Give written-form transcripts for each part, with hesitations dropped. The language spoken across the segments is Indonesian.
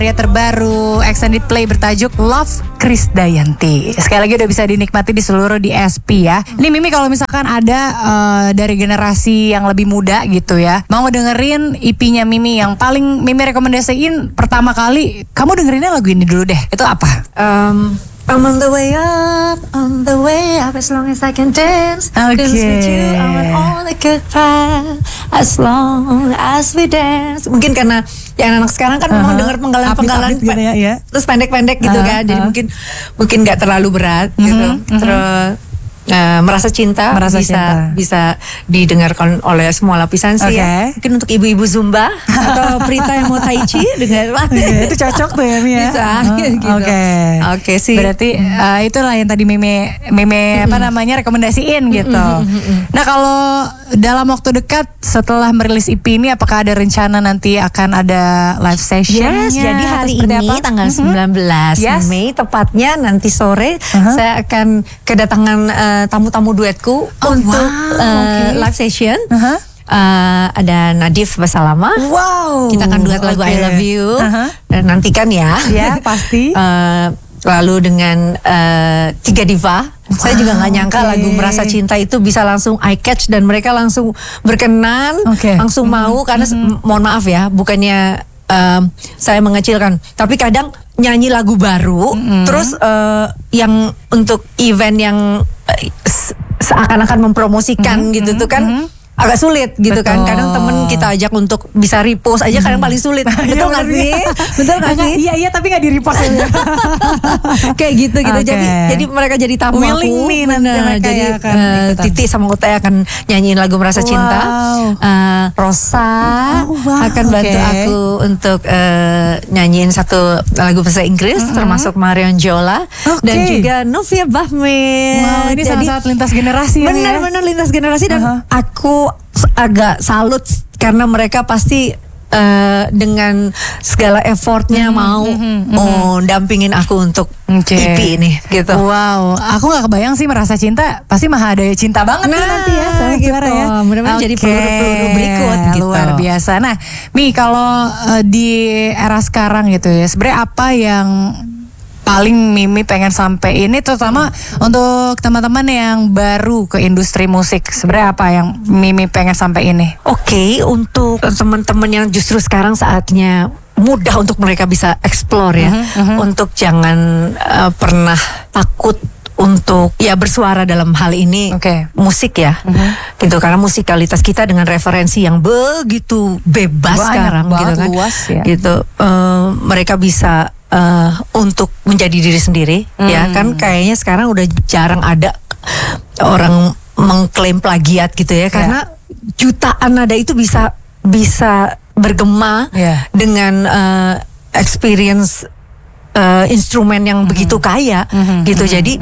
Karya terbaru extended play bertajuk Love Krisdayanti. Sekali lagi udah bisa dinikmati di seluruh DSP ya. Ini Mimi kalau misalkan ada dari generasi yang lebih muda gitu ya, mau dengerin EP-nya Mimi yang paling Mimi rekomendasiin pertama kali, kamu dengerinnya lagu ini dulu deh. Itu apa? I'm on the way up as long as I can dance. Okay. Cause with you I want all I could find as long as we dance. Mungkin karena yang anak sekarang kan memang dengar penggalan-penggalan gitu ya. terus pendek-pendek gitu kan. Jadi mungkin nggak terlalu berat gitu. Terus merasa cinta bisa didengarkan oleh semua lapisan sih ya. Mungkin untuk ibu-ibu Zumba atau Prita yang mau Tai Chi dengar. Itu cocok tuh ya Mimi ya. Bisa gitu. Oke sih. Berarti itulah yang tadi Mimi rekomendasiin gitu. Nah, kalau dalam waktu dekat setelah merilis EP ini, apakah ada rencana nanti akan ada live session? Yes, jadi hari ini tanggal 19 Mei tepatnya nanti sore saya akan kedatangan tamu-tamu duetku untuk live session. Ada Nadif Basalama. Wow. Kita akan duet lagu I Love You. Dan nantikan ya. Ya, pasti. Lalu dengan Tiga Diva. Saya juga nggak nyangka lagu Merasa Cinta itu bisa langsung eye catch dan mereka langsung berkenan, langsung mau karena mohon maaf ya, bukannya saya mengecilkan, tapi kadang nyanyi lagu baru, terus yang untuk event yang seakan-akan mempromosikan gitu tuh kan agak sulit gitu. Betul. Kan kadang temen kita ajak untuk bisa repost aja kadang paling sulit. Betul nggak sih? Betul nggak sih? Iya tapi nggak di repost aja. Kayak gitu. Jadi mereka jadi tamu aku. Nih nanti jadi Titi sama Uta akan nyanyiin lagu Merasa Cinta. Rosa akan bantu aku untuk nyanyiin satu lagu bahasa Inggris termasuk Marion Jola dan juga Novia Bahmin. Wow, ini sangat lintas generasi. Benar-benar lintas generasi dan aku agak salut karena mereka pasti dengan segala effortnya mau dampingin aku untuk EP ini gitu. Wow, aku nggak kebayang sih Merasa Cinta pasti Mahadaya cinta banget nanti ya sama gitu. Suara ya. Mudah-mudahan jadi peluru-peluru berikut gitu. Luar biasa. Nah, Mi, kalau di era sekarang gitu ya, sebenarnya apa yang paling Mimi pengen sampai ini, terutama untuk teman-teman yang baru ke industri musik, sebenarnya apa yang Mimi pengen sampai ini? Oke, untuk teman-teman yang justru sekarang saatnya mudah untuk mereka bisa explore ya, untuk jangan pernah takut untuk ya bersuara dalam hal ini musik ya, gitu, karena musikalitas kita dengan referensi yang begitu bebas sekarang gitu kan, luas, ya. Gitu, mereka bisa untuk menjadi diri sendiri ya kan, kayaknya sekarang udah jarang ada orang mengklaim plagiat gitu ya, karena jutaan nada itu bisa bergema dengan experience instrumen yang begitu kaya gitu. Jadi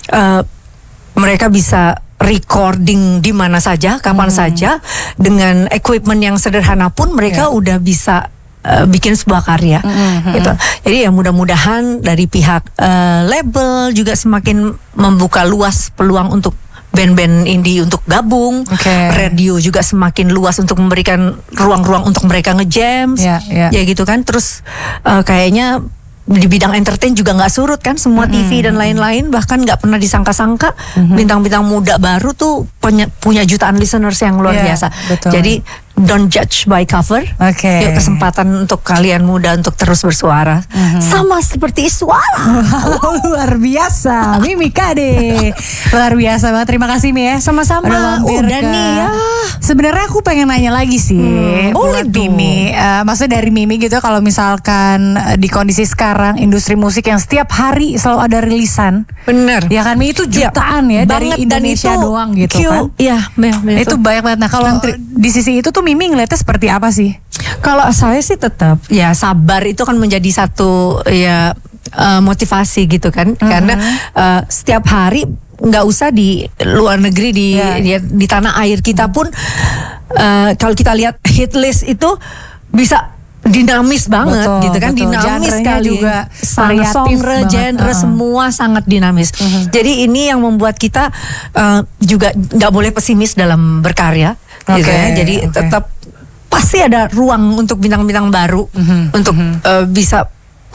mereka bisa recording di mana saja, kapan saja, dengan equipment yang sederhana pun mereka udah bisa bikin sebuah karya gitu. Jadi ya mudah-mudahan dari pihak label juga semakin membuka luas peluang untuk band-band indie untuk gabung. Radio juga semakin luas untuk memberikan ruang-ruang untuk mereka nge-jams. Ya gitu kan. Terus kayaknya di bidang entertain juga nggak surut kan, semua TV dan lain-lain, bahkan nggak pernah disangka-sangka bintang-bintang muda baru tuh punya jutaan listeners yang luar biasa. Betul. Jadi don't judge by cover. Yuk, kesempatan untuk kalian muda untuk terus bersuara. Sama seperti Iswara. Luar biasa, Mimi Kade. Luar biasa banget. Terima kasih Mi ya. Sama-sama. Udah nih ya. Sebenarnya aku pengen nanya lagi sih. Boleh Mimi. Maksudnya dari Mimi gitu, kalau misalkan di kondisi sekarang industri musik yang setiap hari selalu ada rilisan. Bener. Ya kan Mi, itu jutaan ya dari Indonesia doang gitu kan. Iya, itu banyak banget. Nah, kalau di sisi itu tuh Mimi ngeliatnya seperti apa sih? Kalau saya sih tetap ya sabar itu kan menjadi satu ya motivasi gitu kan, karena setiap hari nggak usah di luar negeri, di tanah air kita pun kalau kita lihat hit list itu bisa dinamis banget. Betul, gitu kan, dinamis sekali juga, genre semua sangat dinamis. Jadi ini yang membuat kita juga nggak boleh pesimis dalam berkarya. Gitu ya. Jadi tetap pasti ada ruang untuk bintang-bintang baru untuk bisa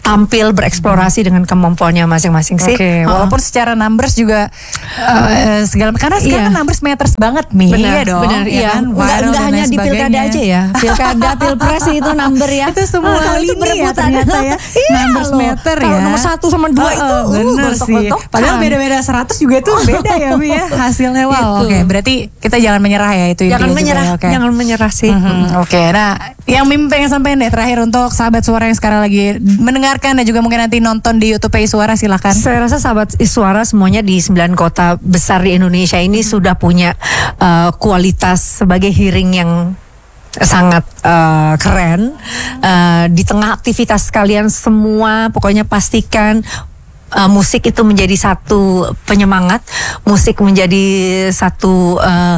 tampil bereksplorasi dengan kemampuannya masing-masing sih. Oke, walaupun secara numbers juga segala karena sekarang Iya. numbers matters banget nih. Benar, Iya dong. benar, ya iya. kan? Viral Enggak dan hanya lain di pilkada sebagainya. aja ya. Pilkada, pilpres itu number ya. Itu semua Kalau itu lini ya berebutan. ternyata ya. Iya Numbers loh. matter Kalau ya. nomor 1 sama 2 itu bener sih. gontok-gontokan. Padahal beda-beda 100 juga tuh beda ya Mi ya hasilnya. Wow. Itu. Oke, berarti kita jangan menyerah ya itu Jangan intinya juga menyerah, ya, oke. jangan menyerah sih. Oke, nah yang Mimi pengen sampein deh terakhir untuk sahabat suara yang sekarang lagi mendengarkan dan juga mungkin nanti nonton di YouTube Suara, silakan. Saya rasa sahabat Iswara semuanya di 9 kota besar di Indonesia ini sudah punya kualitas sebagai hearing yang sangat keren. Di tengah aktivitas kalian semua, pokoknya pastikan musik itu menjadi satu penyemangat, musik menjadi satu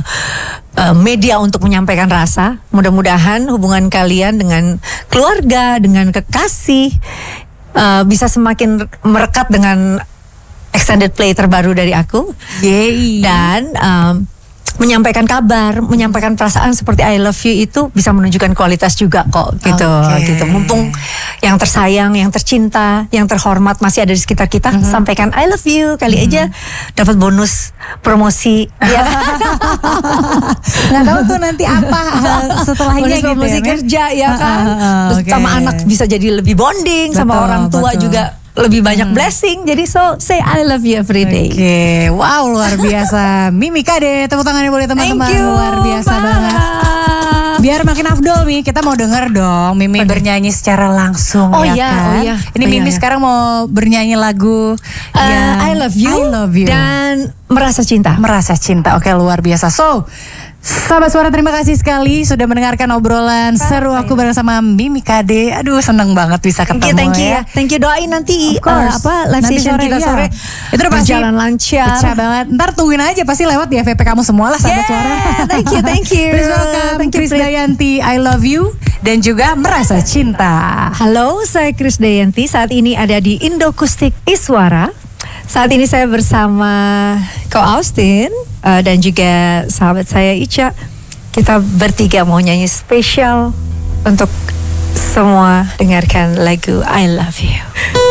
media untuk menyampaikan rasa. Mudah-mudahan hubungan kalian dengan keluarga, dengan kekasih bisa semakin merekat dengan extended play terbaru dari aku. Yeay. Dan menyampaikan kabar, menyampaikan perasaan seperti I love you itu bisa menunjukkan kualitas juga kok gitu. Oke. Gitu. Mumpung yang tersayang, yang tercinta, yang terhormat masih ada di sekitar kita, sampaikan I love you kali aja dapat bonus promosi. Ya. Nggak tahu tuh nanti apa setelahnya Bonus gitu promosi ya, Min? kerja ya kan. Terus oke. sama anak bisa jadi lebih bonding, sama Betul, orang tua betul. juga lebih banyak blessing. Jadi so say I love you every day. Oke, wow luar biasa. Mimi Kade, tepuk tangannya boleh teman-teman. Thank you. Luar biasa Bye. banget. Biar makin afdol Mi, kita mau denger dong Mimi bernyanyi secara langsung Oh ya iya, kan. oh iya. Ini Oh Mimi iya. sekarang mau bernyanyi lagu I love you. I love you. Dan merasa cinta. Merasa cinta. Oke, luar biasa. So, sahabat suara terima kasih sekali sudah mendengarkan obrolan seru aku bareng sama Mimi Kade. Aduh, seneng banget bisa ketemu Thank you, ya. thank you. Doain nanti Of course. live Nanti session kita iya. sore Itu udah pasti berjalan lancar. pecah banget. Ntar tungguin aja pasti lewat di FVP kamu semua lah sahabat Yeah, suara. thank you, thank you. Please welcome Thank you, Krisdayanti, I love you dan juga Merasa Cinta. Halo, saya Krisdayanti. Saat ini ada di Indokustik Iswara. Saat ini saya bersama Ko Austin dan juga sahabat saya Ica. Kita bertiga mau nyanyi spesial untuk semua dengarkan lagu I Love You.